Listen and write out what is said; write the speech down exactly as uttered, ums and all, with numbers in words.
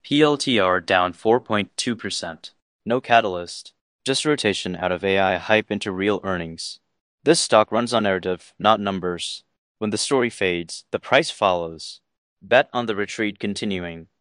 P L T R down four point two percent. No catalyst, just rotation out of A I hype into real earnings. This stock runs on narrative, not numbers. When the story fades, the price follows. Bet on the retreat continuing.